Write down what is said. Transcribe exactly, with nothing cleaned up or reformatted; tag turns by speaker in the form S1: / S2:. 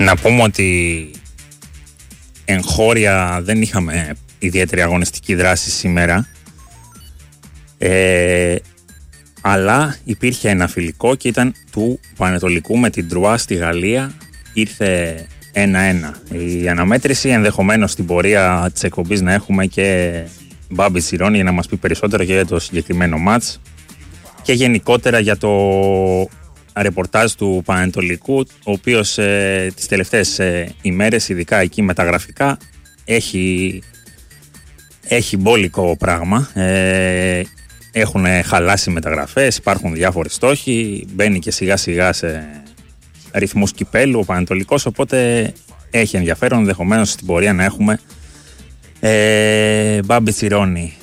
S1: Να πούμε ότι εγχώρια δεν είχαμε ιδιαίτερη αγωνιστική δράση σήμερα, ε, αλλά υπήρχε ένα φιλικό και ήταν του Πανετολικού με την Τρουά στη Γαλλία. Ήρθε ένα ένα η αναμέτρηση, ενδεχομένως στην πορεία της εκπομπής να έχουμε και Μπάμπη Τσιρόνι για να μας πει περισσότερο και για το συγκεκριμένο μάτς και γενικότερα για το ρεπορτάζ του Πανετολικού, ο οποίος ε, τις τελευταίες ε, ημέρες, ειδικά εκεί με τα γραφικά, έχει, έχει μπόλικο πράγμα. Ε, έχουν χαλάσει μεταγραφές, υπάρχουν διάφοροι στόχοι, μπαίνει και σιγά σιγά σε ρυθμούς κυπέλου ο Πανετολικός, οπότε έχει ενδιαφέρον ενδεχομένως στην πορεία να έχουμε ε, Μπάμπη Τσιρόνι.